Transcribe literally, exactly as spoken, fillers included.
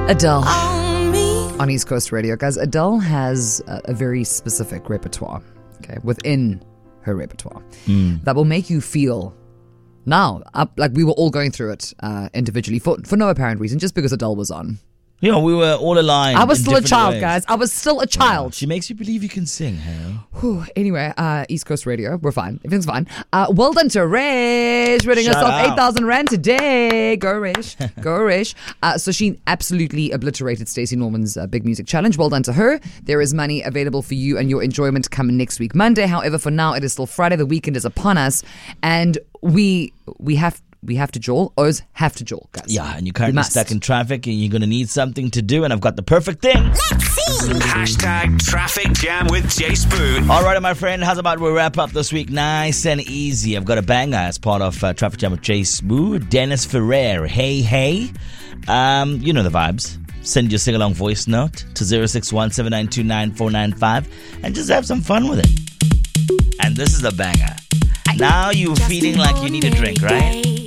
Adele on East Coast Radio. Guys, Adele has a, a very specific repertoire, okay, within her repertoire mm. that will make you feel now, up, like we were all going through it uh, individually for, for no apparent reason, just because Adele was on. You know, we were all aligned. I was in still a child, ways. guys. I was still a child. Yeah, she makes you believe you can sing, hey? Whew. Anyway, uh, East Coast Radio, we're fine. Everything's fine. Uh, well done to Rish, winning Shout herself out. eight thousand rand today. Go Rish. Go Rish. Uh, so she absolutely obliterated Stacey Norman's uh, Big Music Challenge. Well done to her. There is money available for you and your enjoyment coming next week, Monday. However, for now, it is still Friday. The weekend is upon us. And we we have We have to jol, O's have to jol, guys. Yeah, and you're currently stuck in traffic and you're going to need something to do, and I've got the perfect thing. Let's see. Hashtag Traffic Jam with Jay Spoon. All right, my friend, how's about we wrap up this week nice and easy? I've got a banger as part of uh, Traffic Jam with Jay Spoon. Dennis Ferrer, hey, hey. Um, you know the vibes. Send your sing-along voice note to zero six one seven nine two nine four nine five and just have some fun with it. And this is the banger. Now you're feeling like you need a drink, right?